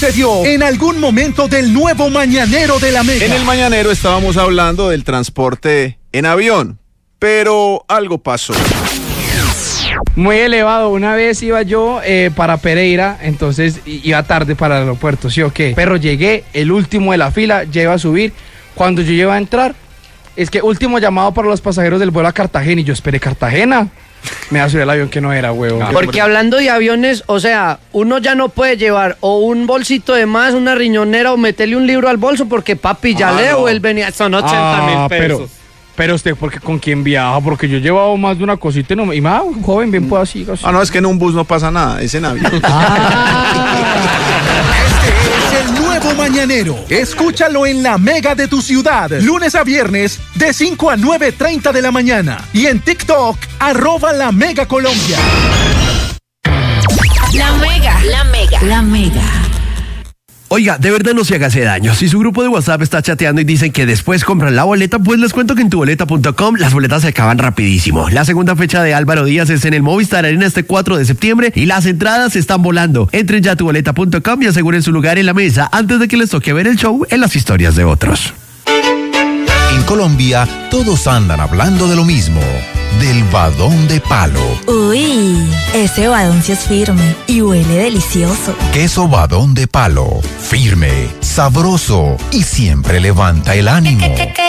se dio en algún momento del nuevo Mañanero de la Mega. En el Mañanero estábamos hablando del transporte en avión, pero algo pasó. Muy elevado. Una vez iba yo para Pereira, entonces iba tarde para el aeropuerto, ¿sí o qué? Pero llegué, el último de la fila, ya iba a subir. Cuando yo iba a entrar, es que último llamado para los pasajeros del vuelo a Cartagena, y yo esperé Cartagena. Me va a subir el avión que no era, huevo. Porque hablando de aviones, o sea, uno ya no puede llevar o un bolsito de más, una riñonera o meterle un libro al bolso porque papi ya leo, él venía, son 80,000 pesos. Pero usted, porque ¿con quién viaja? Porque yo he llevado más de una cosita y más joven, bien puedo así. No, es que en un bus no pasa nada, es en avión. Este es el nuevo Mañanero. Escúchalo en la Mega de tu ciudad, lunes a viernes, de 5 a 9:30 de la mañana. Y en TikTok, @La Mega Colombia. La Mega. La Mega. La Mega. Oiga, de verdad no se haga ese daño. Si su grupo de WhatsApp está chateando y dicen que después compran la boleta, pues les cuento que en tuboleta.com las boletas se acaban rapidísimo. La segunda fecha de Álvaro Díaz es en el Movistar Arena este 4 de septiembre y las entradas están volando. Entren ya a tuboleta.com y aseguren su lugar en la mesa antes de que les toque ver el show en las historias de otros. En Colombia, todos andan hablando de lo mismo, del badón de palo. Uy, ese badón sí es firme y huele delicioso. Queso badón de palo, firme, sabroso y siempre levanta el ánimo.